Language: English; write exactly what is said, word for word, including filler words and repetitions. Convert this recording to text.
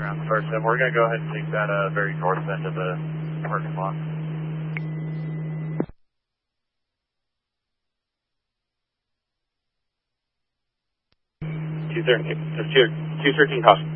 Ground first, and we're going to go ahead and take that uh, very north end of the parking lot. two thirteen, two thirteen caution.